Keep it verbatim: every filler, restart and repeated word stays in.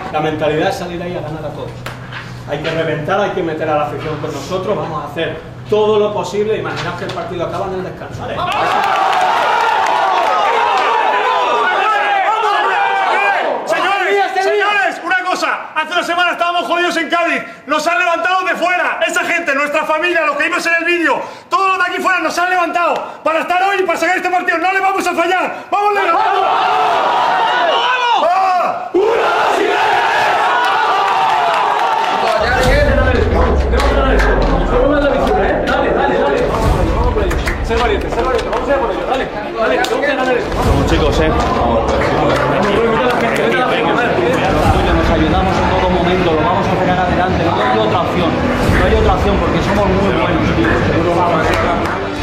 La mentalidad es salir ahí a ganar a todos. Hay que reventar, hay que meter a la afición con nosotros, vamos a hacer todo lo posible. Imaginaos que el partido acaba en el descanso. ¿Vale? Hace una semana estábamos jodidos en Cádiz, nos han levantado de fuera, esa gente, nuestra familia, los que vimos en el vídeo, todos los de aquí fuera nos han levantado para estar hoy y para sacar este partido, no le vamos a fallar, ¡vamos, Leo! ¡Vamos! ¡Vamos! ¡Va! ¡Una, dos y Dale, dale, dale. Ser valiente, ser valiente, vamos a ir por ello, dale, dale, tengo que ganar esto. Vamos chicos, eh. Nos ayudamos en todo momento, lo vamos a sacar adelante, no hay otra opción, no hay otra opción porque somos muy buenos, tío.